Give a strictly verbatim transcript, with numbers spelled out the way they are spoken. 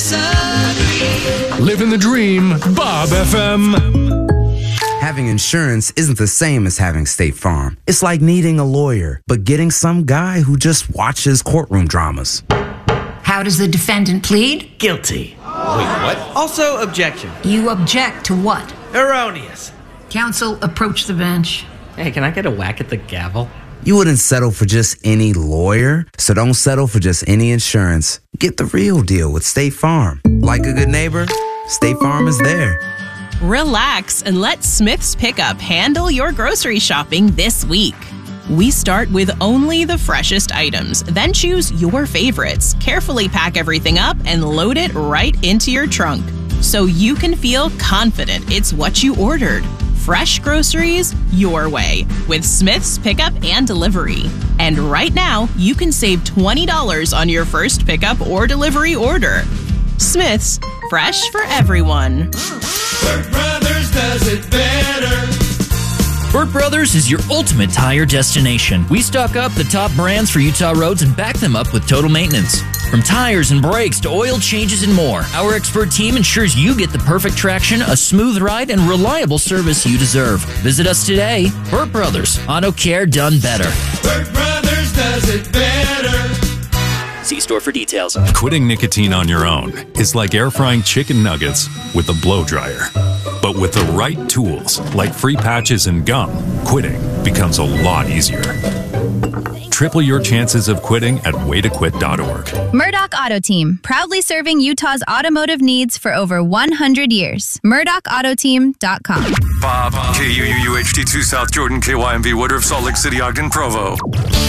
disagree. Living the dream, Bob F M. Having insurance isn't the same as having State Farm. It's like needing a lawyer, but getting some guy who just watches courtroom dramas. How does the defendant plead? Guilty. Wait, what? Also, objection. You object to what? Erroneous. Counsel, approach the bench. Hey, can I get a whack at the gavel? You wouldn't settle for just any lawyer, so don't settle for just any insurance. Get the real deal with State Farm. Like a good neighbor, State Farm is there. Relax and let Smith's Pickup handle your grocery shopping this week. We start with only the freshest items, then choose your favorites, carefully pack everything up, and load it right into your trunk, so you can feel confident it's what you ordered. Fresh groceries your way with Smith's Pickup and Delivery. And right now, you can save twenty dollars on your first pickup or delivery order. Smith's, fresh for everyone. Burt Brothers does it better. Burt Brothers is your ultimate tire destination. We stock up the top brands for Utah roads and back them up with total maintenance. From tires and brakes to oil changes and more, our expert team ensures you get the perfect traction, a smooth ride, and reliable service you deserve. Visit us today. Burt Brothers, auto care done better. Burt Brothers does it better. See store for details. Quitting nicotine on your own is like air frying chicken nuggets with a blow dryer. But with the right tools, like free patches and gum, quitting becomes a lot easier. Triple your chances of quitting at way to quit dot org. Murdoch Auto Team, proudly serving Utah's automotive needs for over one hundred years. Murdoch Auto Team dot com. Bob, K U U U H D two South Jordan, K Y M V Woodruff, Salt Lake City, Ogden, Provo.